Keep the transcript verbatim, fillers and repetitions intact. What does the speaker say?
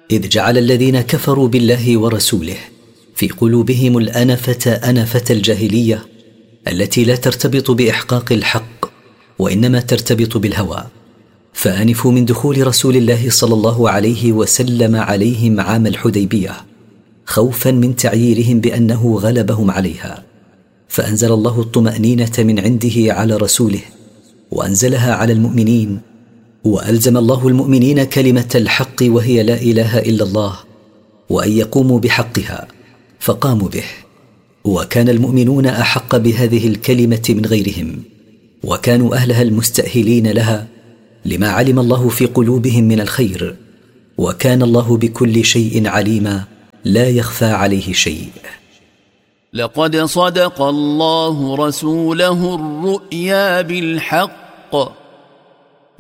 إذ جعل الذين كفروا بالله ورسوله في قلوبهم الأنفة أنفة الجاهلية التي لا ترتبط بإحقاق الحق وإنما ترتبط بالهوى، فأنفوا من دخول رسول الله صلى الله عليه وسلم عليهم عام الحديبية خوفا من تعييرهم بأنه غلبهم عليها، فأنزل الله الطمأنينة من عنده على رسوله وأنزلها على المؤمنين، وألزم الله المؤمنين كلمة الحق وهي لا إله إلا الله، وأن يقوموا بحقها فقاموا به، وكان المؤمنون أحق بهذه الكلمة من غيرهم، وكانوا أهلها المستأهلين لها لما علم الله في قلوبهم من الخير، وكان الله بكل شيء عليما لا يخفى عليه شيء. لقد صدق الله رسوله الرؤيا بالحق